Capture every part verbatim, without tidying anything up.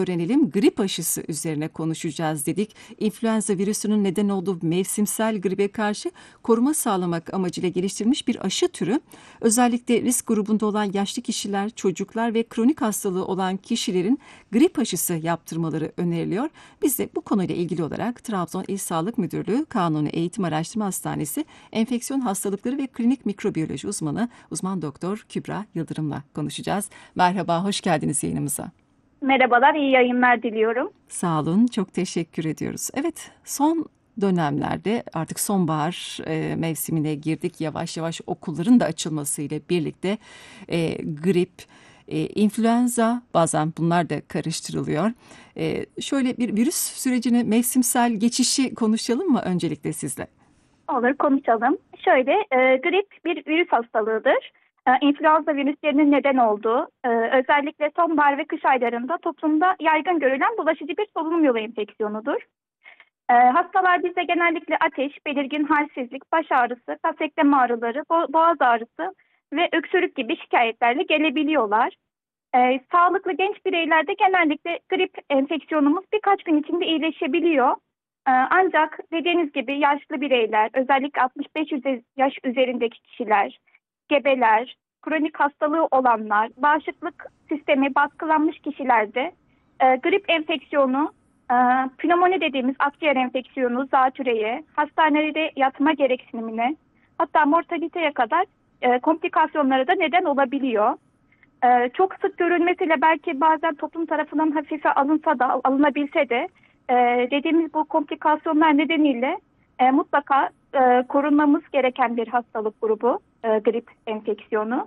öğrenelim. Grip aşısı üzerine konuşacağız dedik. İnfluenza virüsünün neden olduğu mevsimsel gribe karşı koruma sağlamak amacıyla geliştirilmiş bir aşı türü. Özellikle risk grubunda olan yaşlı kişiler, çocuklar ve kronik hastalığı olan kişilerin grip aşısı yaptırmaları öneriliyor. Biz de bu konuyla ilgili olarak Trabzon İl Sağlık Müdürlüğü Kanuni Eğitim Araştırma Hastanesi Enfeksiyon Hastalıkları ve Klinik Mikrobiyoloji uzmanı uzman doktor Kübra Yıldırım'la konuşacağız. Merhaba, hoş geldiniz yayınımıza. Merhabalar, iyi yayınlar diliyorum. Sağ olun, çok teşekkür ediyoruz. Evet, son dönemlerde artık sonbahar e, mevsimine girdik. Yavaş yavaş okulların da açılmasıyla birlikte e, grip, e, influenza, bazen bunlar da karıştırılıyor. E, şöyle bir virüs sürecini, mevsimsel geçişi konuşalım mı öncelikle sizle? Olur, konuşalım. Şöyle, e, grip bir virüs hastalığıdır. E, influenza virüslerinin neden olduğu, e, özellikle sonbahar ve kış aylarında toplumda yaygın görülen bulaşıcı bir solunum yolu enfeksiyonudur. E, hastalar bize genellikle ateş, belirgin halsizlik, baş ağrısı, kas eklem ağrıları, bo- boğaz ağrısı ve öksürük gibi şikayetlerle gelebiliyorlar. E, sağlıklı genç bireylerde genellikle grip enfeksiyonumuz birkaç gün içinde iyileşebiliyor. E, ancak dediğiniz gibi yaşlı bireyler, özellikle altmış beş yaş üzerindeki kişiler, gebeler, kronik hastalığı olanlar, bağışıklık sistemi baskılanmış kişilerde e, grip enfeksiyonu, e, pnömoni dediğimiz akciğer enfeksiyonu, zatürreye, hastanede yatma gereksinimine, hatta mortaliteye kadar e, komplikasyonlara da neden olabiliyor. Ee, çok sık görülmesiyle belki bazen toplum tarafından hafife alınsa da alınabilse de e, dediğimiz bu komplikasyonlar nedeniyle e, mutlaka e, korunmamız gereken bir hastalık grubu, e, grip enfeksiyonu.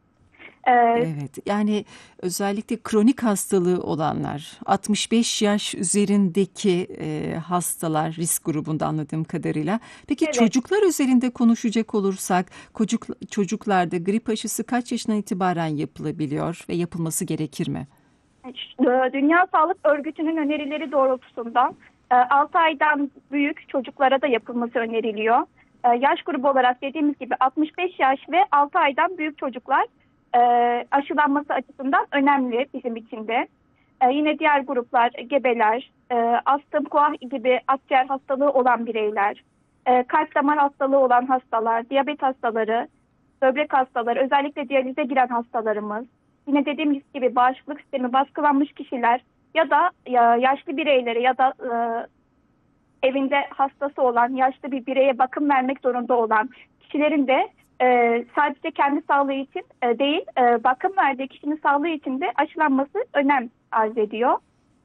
E, Evet, yani özellikle kronik hastalığı olanlar, altmış beş yaş üzerindeki e, hastalar risk grubunda anladığım kadarıyla. Peki evet. çocuklar üzerinde konuşacak olursak, çocuk, çocuklarda grip aşısı kaç yaşından itibaren yapılabiliyor ve yapılması gerekir mi? E, Dünya Sağlık Örgütü'nün önerileri doğrultusunda e, altı aydan büyük çocuklara da yapılması öneriliyor. E, yaş grubu olarak dediğimiz gibi altmış beş yaş ve altı aydan büyük çocuklar e, aşılanması açısından önemli bizim için de. E, yine diğer gruplar gebeler, e, astım, koah gibi akciğer hastalığı olan bireyler, e, kalp damar hastalığı olan hastalar, diyabet hastaları, böbrek hastaları, özellikle diyalize giren hastalarımız, yine dediğim gibi bağışıklık sistemi baskılanmış kişiler ya da ya, yaşlı bireylere ya da e, evinde hastası olan yaşlı bir bireye bakım vermek zorunda olan kişilerin de e, sadece kendi sağlığı için e, değil, e, bakım verdiği kişinin sağlığı için de aşılanması önem arz ediyor.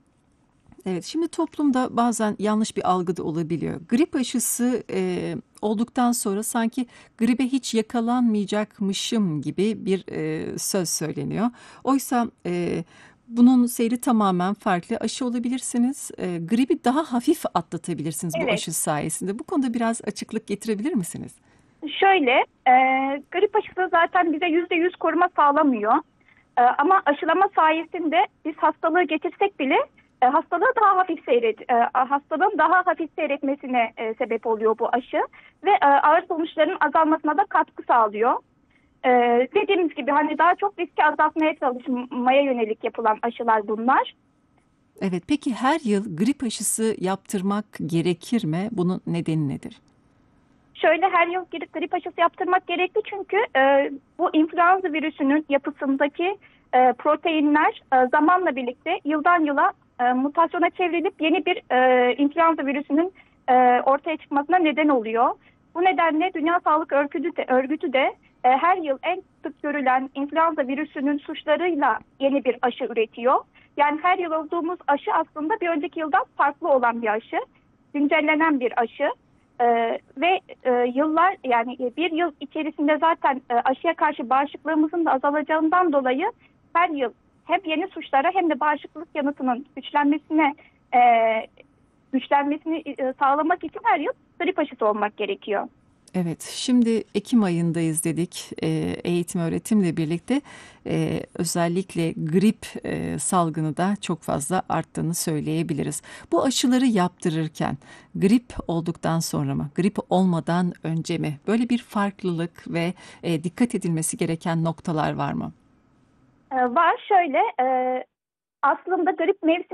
Evet, şimdi toplumda bazen yanlış bir algı da olabiliyor. Grip aşısı e, olduktan sonra sanki gribe hiç yakalanmayacakmışım gibi bir e, söz söyleniyor. Oysa e, bunun seyri tamamen farklı. Aşı olabilirsiniz, e, gribi daha hafif atlatabilirsiniz bu Evet. aşı sayesinde. Bu konuda biraz açıklık getirebilir misiniz? Şöyle, e, grip aşısı zaten bize yüzde yüz koruma sağlamıyor. E, ama aşılama sayesinde biz hastalığı geçirsek bile e, hastalığı daha hafif seyret, e, hastalığın daha hafif seyretmesine e, sebep oluyor bu aşı ve e, ağır sonuçların azalmasına da katkı sağlıyor. E, dediğimiz gibi hani daha çok riski azaltmaya çalışmaya yönelik yapılan aşılar bunlar. Evet, peki her yıl grip aşısı yaptırmak gerekir mi? Bunun nedeni nedir? Şöyle her yıl gidip grip aşısı yaptırmak gerekli çünkü e, bu influenza virüsünün yapısındaki e, proteinler e, zamanla birlikte yıldan yıla e, mutasyona çevrilip yeni bir e, influenza virüsünün e, ortaya çıkmasına neden oluyor. Bu nedenle Dünya Sağlık Örgütü de, örgütü de e, her yıl en sık görülen influenza virüsünün suçlarıyla yeni bir aşı üretiyor. Yani her yıl olduğumuz aşı aslında bir önceki yıldan farklı olan bir aşı, güncellenen bir aşı. Ee, ve e, yıllar yani bir yıl içerisinde zaten e, aşıya karşı bağışıklığımızın da azalacağından dolayı her yıl hem yeni suçlara hem de bağışıklık yanıtının güçlenmesine e, güçlenmesini e, sağlamak için her yıl grip aşısı olmak gerekiyor. Evet, şimdi Ekim ayındayız dedik. Ee, eğitim öğretimle birlikte e, özellikle grip e, salgını da çok fazla arttığını söyleyebiliriz. Bu aşıları yaptırırken grip olduktan sonra mı, grip olmadan önce mi? Böyle bir farklılık ve e, dikkat edilmesi gereken noktalar var mı? Ee, var şöyle e, aslında grip mevsim